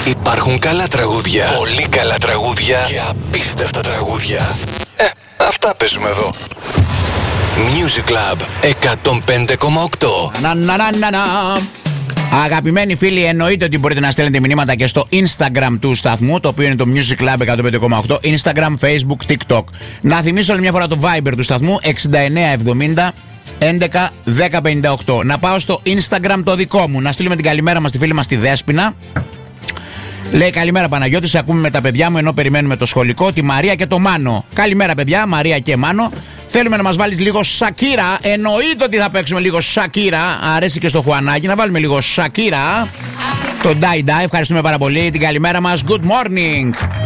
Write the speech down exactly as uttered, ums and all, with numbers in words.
Υπάρχουν καλά τραγούδια, πολύ καλά τραγούδια και απίστευτα τραγούδια. Ε, αυτά παίζουμε εδώ. Music Club εκατόν πέντε κόμμα οκτώ. Να, να, να, να, να. Αγαπημένοι φίλοι, εννοείται ότι μπορείτε να στέλνετε μηνύματα και στο Instagram του σταθμού, το οποίο είναι το Music Club εκατόν πέντε κόμμα οκτώ. Instagram, Facebook, TikTok. Να θυμίσω άλλη μια φορά το Viber του σταθμού εξήντα εννέα εβδομήντα έντεκα δέκα πενήντα οκτώ. Να πάω στο Instagram το δικό μου, να στείλουμε την καλημέρα μας στη φίλη μας τη Δέσποινα. Λέει καλημέρα Παναγιώτη, σε ακούμε με τα παιδιά μου ενώ περιμένουμε το σχολικό, τη Μαρία και το Μάνο. Καλημέρα παιδιά, Μαρία και Μάνο. Θέλουμε να μας βάλεις λίγο Σακύρα. Εννοείται ότι θα παίξουμε λίγο Σακύρα. Αρέσει και στο Χουανάκι. Να βάλουμε λίγο Σακύρα. Το Die Die. Ευχαριστούμε πάρα πολύ. Την καλημέρα μας. Good morning.